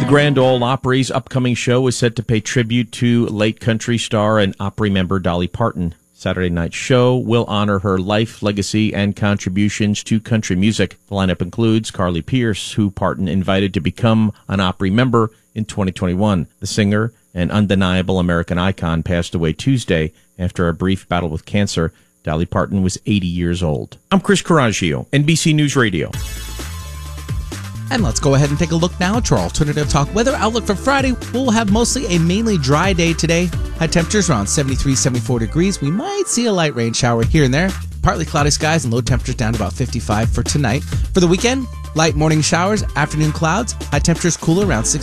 Grand Ole Opry's upcoming show is set to pay tribute to late country star and Opry member Dolly Parton. Saturday night's show will honor her life, legacy, and contributions to country music. The lineup includes Carly Pearce, who Parton invited to become an Opry member in 2021. The singer, an undeniable American icon, passed away Tuesday after a brief battle with cancer. Dolly Parton was 80 years old. I'm Chris Coraggio, NBC News Radio. And let's go ahead and take a look now to our Alternative Talk weather outlook for Friday. We'll have mostly a mainly dry day today. High temperatures around 73, 74 degrees. We might see a light rain shower here and there. Partly cloudy skies and low temperatures down to about 55 for tonight. For the weekend, light morning showers, afternoon clouds. High temperatures cooler around 60.